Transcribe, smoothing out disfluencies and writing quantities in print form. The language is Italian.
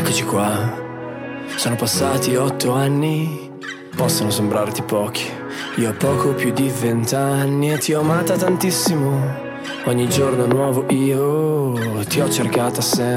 Eccoci qua, sono passati 8 anni, possono sembrarti pochi, io ho poco più di 20 anni e ti ho amata tantissimo. Ogni giorno nuovo io ti ho cercata sempre.